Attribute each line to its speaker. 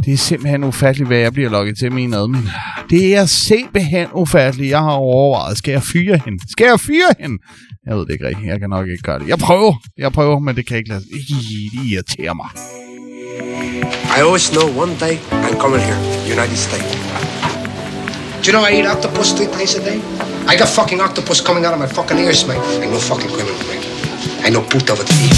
Speaker 1: Det er simpelthen ufatteligt, hvad jeg bliver lukket til min admin. Det er simpelthen ufatteligt. Jeg har overvejet, skal jeg fyre hende? Jeg ved det ikke rigtigt. Jeg kan nok ikke gøre det. Jeg prøver, men det kan ikke lade sig. Det irriterer mig.
Speaker 2: I always know one day I'm coming here, United States. Do you know I eat octopus 3 times a day? I got fucking octopus coming out of my fucking ears, mate. I know fucking criminal, mate. I know puta of a thief.